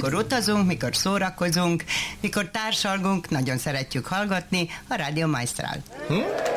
mikor utazunk, mikor szórakozunk, mikor társalgunk, nagyon szeretjük hallgatni a Rádió Maestral.